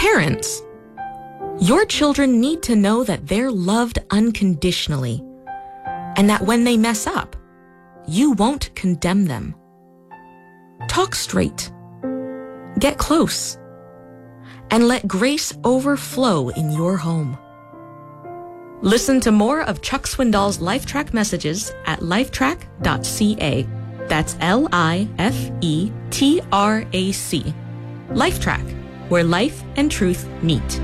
Parents, your children need to know that they're loved unconditionally and that when they mess up, you won't condemn them. Talk straight, get close, and let grace overflow in your home. Listen to more of Chuck Swindoll's LifeTrack messages at lifetrack.ca. That's LIFETRAC. LifeTrack, where life and truth meet.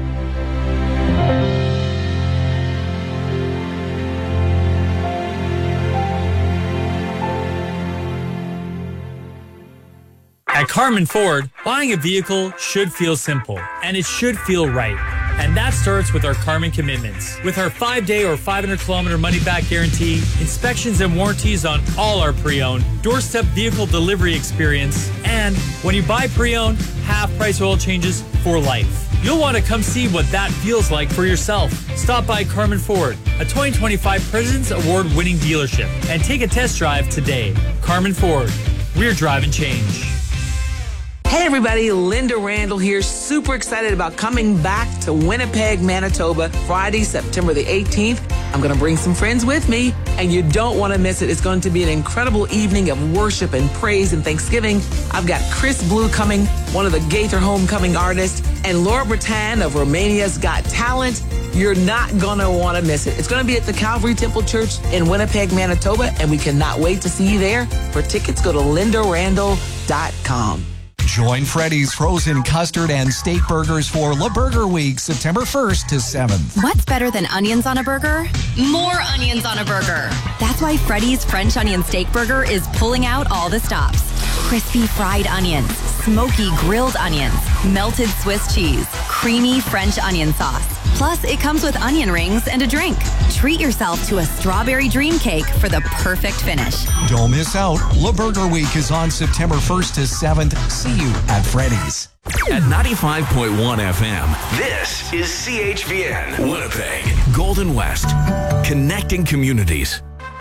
At Carmen Ford, buying a vehicle should feel simple, and it should feel right. And that starts with our Carmen commitments. With our 5-day or 500-kilometer money-back guarantee, inspections and warranties on all our pre-owned, doorstep vehicle delivery experience, and when you buy pre-owned, half-price oil changes for life. You'll want to come see what that feels like for yourself. Stop by Carmen Ford, a 2025 President's Award-winning dealership, and take a test drive today. Carmen Ford, we're driving change. Hey everybody, Linda Randall here. Super excited about coming back to Winnipeg, Manitoba, Friday, September the 18th. I'm going to bring some friends with me, and you don't want to miss it. It's going to be an incredible evening of worship and praise and thanksgiving. I've got Chris Blue coming, one of the Gaither Homecoming artists, and Laura Bretan of Romania's Got Talent. You're not going to want to miss it. It's going to be at the Calvary Temple Church in Winnipeg, Manitoba, and we cannot wait to see you there. For tickets, go to lindarandall.com. Join Freddy's Frozen Custard and Steak Burgers for La Burger Week, September 1st to 7th. What's better than onions on a burger? More onions on a burger. That's why Freddy's French Onion Steak Burger is pulling out all the stops. Crispy fried onions, smoky grilled onions, melted Swiss cheese, creamy French onion sauce. Plus, it comes with onion rings and a drink. Treat yourself to a strawberry dream cake for the perfect finish. Don't miss out. La Burger Week is on September 1st to 7th. See you at Freddy's. At 95.1 FM, this is CHVN, Winnipeg, Golden West, connecting communities.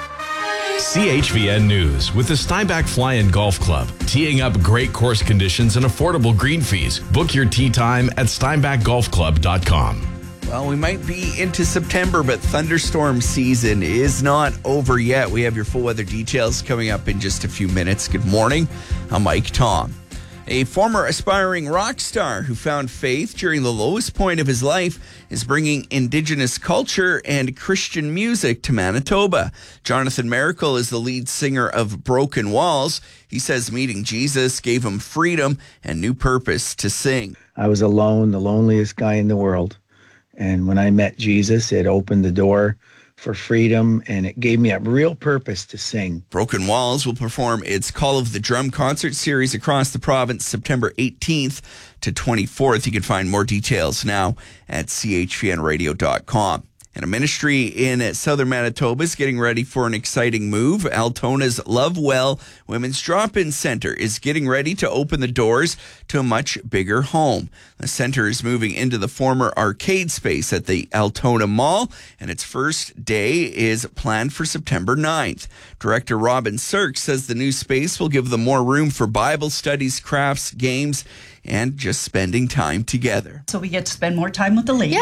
CHVN News with the Steinbach Fly and Golf Club, teeing up great course conditions and affordable green fees. Book your tee time at steinbachgolfclub.com. Well, we might be into September, but thunderstorm season is not over yet. We have your full weather details coming up in just a few minutes. Good morning. I'm Mike Tom. A former aspiring rock star who found faith during the lowest point of his life is bringing Indigenous culture and Christian music to Manitoba. Jonathan Miracle is the lead singer of Broken Walls. He says meeting Jesus gave him freedom and new purpose to sing. I was alone, the loneliest guy in the world. And when I met Jesus, it opened the door for freedom, and it gave me a real purpose to sing. Broken Walls will perform its Call of the Drum concert series across the province September 18th to 24th. You can find more details now at chvnradio.com. And a ministry in southern Manitoba is getting ready for an exciting move. Altona's Love Well Women's Drop-In Center is getting ready to open the doors to a much bigger home. The center is moving into the former arcade space at the Altona Mall, and its first day is planned for September 9th. Director Robin Sirk says the new space will give them more room for Bible studies, crafts, games, and just spending time together. So we get to spend more time with the ladies.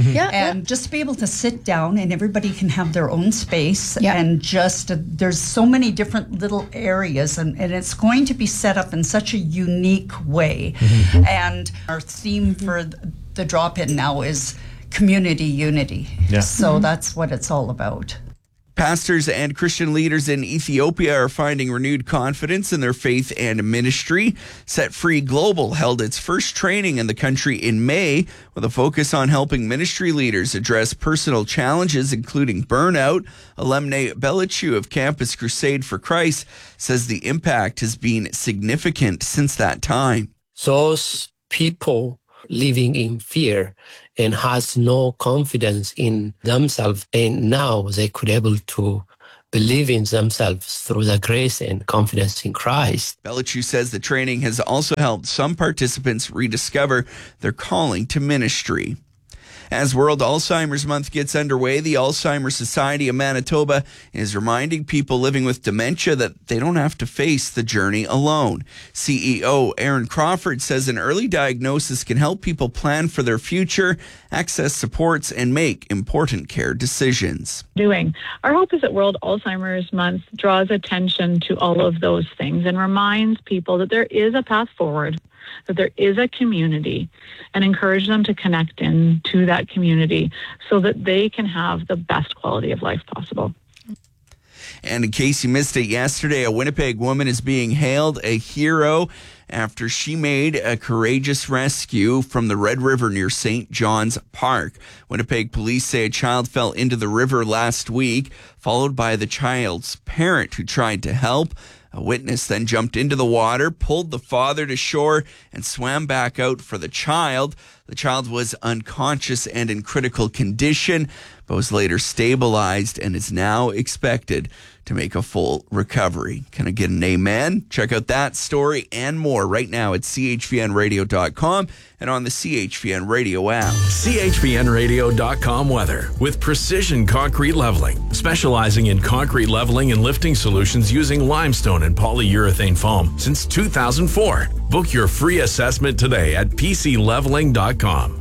And just to be able to sit down and everybody can have their own space. And just, there's so many different little areas and it's going to be set up in such a unique way. And our theme for the drop-in now is community unity. So that's what it's all about. Pastors and Christian leaders in Ethiopia are finding renewed confidence in their faith and ministry. Set Free Global held its first training in the country in May with a focus on helping ministry leaders address personal challenges, including burnout. Alemne Belichu of Campus Crusade for Christ says the impact has been significant since that time. Those people living in fear and has no confidence in themselves, and now they could able to believe in themselves through the grace and confidence in Christ. Belichu says the training has also helped some participants rediscover their calling to ministry. As World Alzheimer's Month gets underway, the Alzheimer's Society of Manitoba is reminding people living with dementia that they don't have to face the journey alone. CEO Aaron Crawford says an early diagnosis can help people plan for their future, access supports, and make important care decisions. Our hope is that World Alzheimer's Month draws attention to all of those things and reminds people that there is a path forward, that there is a community, and encourage them to connect into that community so that they can have the best quality of life possible. And in case you missed it yesterday, a Winnipeg woman is being hailed a hero after she made a courageous rescue from the Red River near St. John's Park. Winnipeg police say a child fell into the river last week, followed by the child's parent who tried to help. A witness then jumped into the water, pulled the father to shore, and swam back out for the child. The child was unconscious and in critical condition, but was later stabilized and is now expected to make a full recovery. Can I get an amen? Check out that story and more right now at chvnradio.com and on the CHVN Radio app. chvnradio.com weather with Precision Concrete Leveling, specializing in concrete leveling and lifting solutions using limestone and polyurethane foam since 2004. Book your free assessment today at pcleveling.com.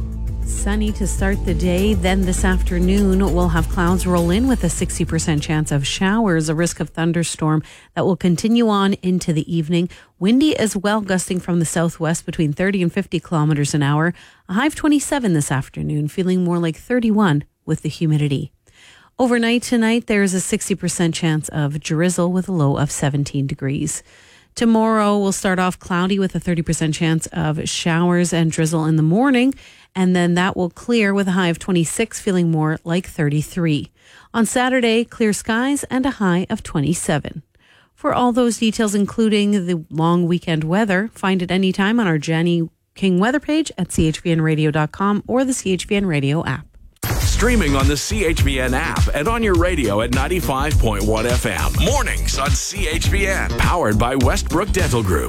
Sunny to start the day. Then this afternoon, we'll have clouds roll in with a 60% chance of showers, a risk of thunderstorm that will continue on into the evening. Windy as well, gusting from the southwest between 30 and 50 kilometers an hour. A high of 27 this afternoon, feeling more like 31 with the humidity. Overnight tonight, there's a 60% chance of drizzle with a low of 17 degrees. Tomorrow, we'll start off cloudy with a 30% chance of showers and drizzle in the morning, and then that will clear with a high of 26, feeling more like 33. On Saturday, clear skies and a high of 27. For all those details, including the long weekend weather, find it anytime on our Jenny King weather page at chvnradio.com or the CHVN Radio app. Streaming on the CHVN app and on your radio at 95.1 FM. Mornings on CHVN. Powered by Westbrook Dental Group.